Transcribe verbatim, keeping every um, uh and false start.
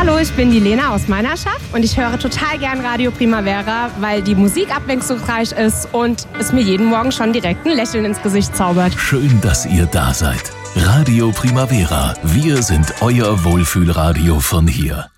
Hallo, ich bin die Lena aus Meinerschaft und ich höre total gern Radio Primavera, weil die Musik abwechslungsreich ist und es mir jeden Morgen schon direkt ein Lächeln ins Gesicht zaubert. Schön, dass ihr da seid. Radio Primavera. Wir sind euer Wohlfühlradio von hier.